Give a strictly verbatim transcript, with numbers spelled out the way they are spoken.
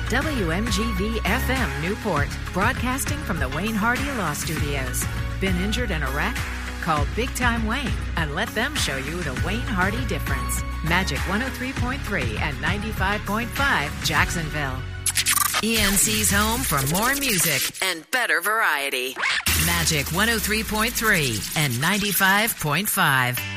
W M G V F M Newport, broadcasting from the Wayne Hardy Law Studios. Been injured in a wreck? Call Big Time Wayne and let them show you the Wayne Hardy difference. Magic one oh three point three and ninety-five point five Jacksonville. E N C's home for more music and better variety. Magic one oh three point three and ninety-five point five.